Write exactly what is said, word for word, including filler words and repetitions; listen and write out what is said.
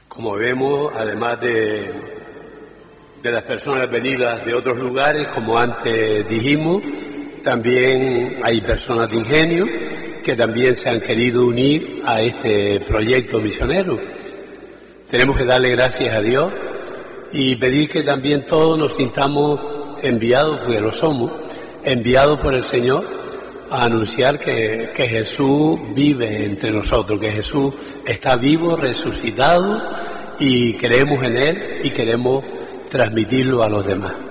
Como vemos, además de, de las personas venidas de otros lugares, como antes dijimos, también hay personas de Ingenio que también se han querido unir a este proyecto misionero. Tenemos que darle gracias a Dios y pedir que también todos nos sintamos enviados, porque lo somos, enviados por el Señor a anunciar que, que Jesús vive entre nosotros, que Jesús está vivo, resucitado, y creemos en Él y queremos transmitirlo a los demás.